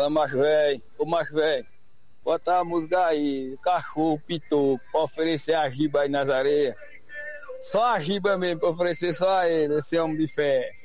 Fala, macho velho. Ô, macho velho, bota a música aí, cachorro pitou, pra oferecer a giba aí nas areias. Só a giba mesmo, pra oferecer só a ele, esse homem de fé.